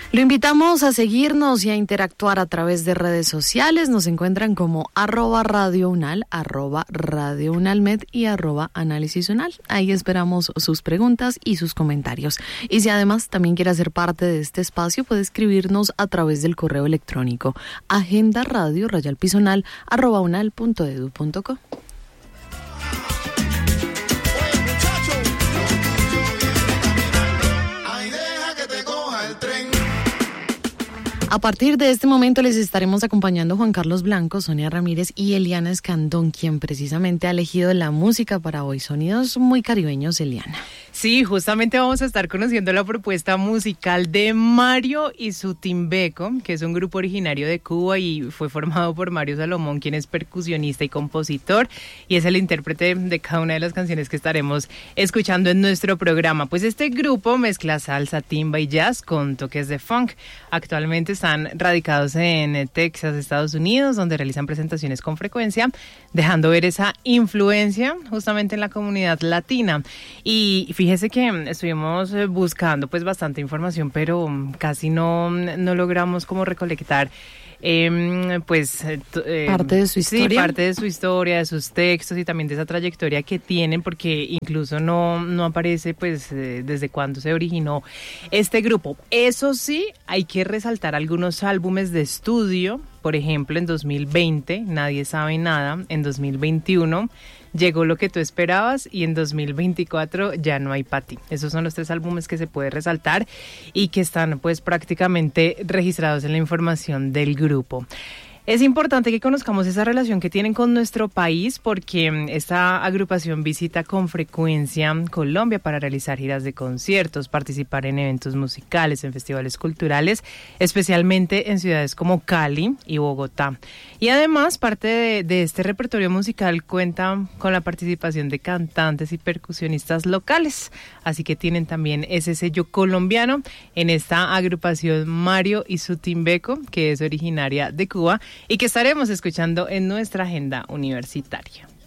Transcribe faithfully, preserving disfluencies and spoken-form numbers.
Lo invitamos a seguirnos y a interactuar a través de redes sociales. Nos encuentran como arroba Radio Unal, arroba Radio Unalmed y arroba Análisis Unal. Ahí esperamos sus preguntas y sus comentarios. Y si además también quiere hacer parte de este espacio, puede escribirnos a través del correo electrónico agenda radio rayal pisonal arroba unal punto edu punto co. A partir de este momento les estaremos acompañando Juan Carlos Blanco, Sonia Ramírez y Eliana Escandón, quien precisamente ha elegido la música para hoy. Sonidos muy caribeños, Eliana. Sí, justamente vamos a estar conociendo la propuesta musical de Mario y su Timbeco, que es un grupo originario de Cuba y fue formado por Mario Salomón, quien es percusionista y compositor, y es el intérprete de cada una de las canciones que estaremos escuchando en nuestro programa. Pues este grupo mezcla salsa, timba y jazz con toques de funk. Actualmente están radicados en Texas, Estados Unidos, donde realizan presentaciones con frecuencia, dejando ver esa influencia justamente en la comunidad latina. Y fíjese que estuvimos buscando pues bastante información, pero casi no, no logramos como recolectar Eh, pues eh, parte de su historia. Sí, parte de su historia, de sus textos y también de esa trayectoria que tienen, porque incluso no, no aparece pues eh, desde cuándo se originó este grupo. Eso sí, hay que resaltar algunos álbumes de estudio. Por ejemplo, en dos mil veinte, Nadie sabe nada. En dos mil veintiuno, Llegó lo que tú esperabas, y en dos mil veinticuatro, Ya no hay pa' ti. Esos son los tres álbumes que se puede resaltar y que están pues prácticamente registrados en la información del grupo. Es importante que conozcamos esa relación que tienen con nuestro país, porque esta agrupación visita con frecuencia Colombia para realizar giras de conciertos, participar en eventos musicales, en festivales culturales, especialmente en ciudades como Cali y Bogotá. Y además, parte de, de este repertorio musical cuenta con la participación de cantantes y percusionistas locales, así que tienen también ese sello colombiano en esta agrupación Mario y su Timbeco, que es originaria de Cuba, y que estaremos escuchando en nuestra agenda universitaria.